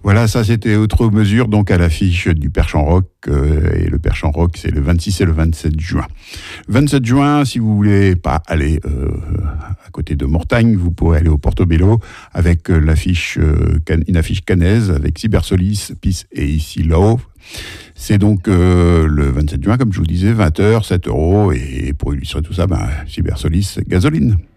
Voilà, ça c'était autre mesure donc à l'affiche du Perche en Rock. Et le Perche en Rock, c'est le 26 et le 27 juin. 27 juin, si vous voulez pas aller à côté de Mortagne, vous pourrez aller au Portobello avec une affiche cannaise avec Cybersolis, Peace et Ici Love. C'est donc le 27 juin, comme je vous disais, 20h, 7 €. Et pour illustrer tout ça, Cybersolis, gasoline.